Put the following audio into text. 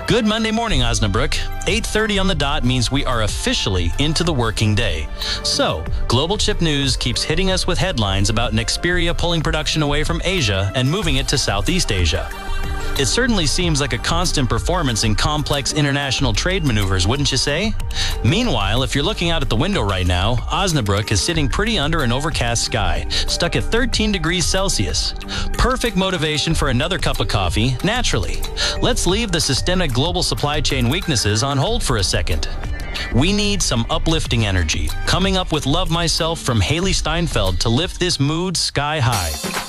Good Monday morning, Osnabrück. 8:30 on the dot means we are officially into the working day. So, Global Chip News keeps hitting us with headlines about Nexperia pulling production away from Asia and moving it to Southeast Asia. It certainly seems like a constant performance in complex international trade maneuvers, wouldn't you say? Meanwhile, if you're looking out at the window right now, Osnabrück is sitting pretty under an overcast sky, stuck at 13 degrees Celsius. Perfect motivation for another cup of coffee, naturally. Let's leave the systemic global supply chain weaknesses on hold for a second. We need some uplifting energy, coming up with Love Myself from Haley Steinfeld to lift this mood sky high.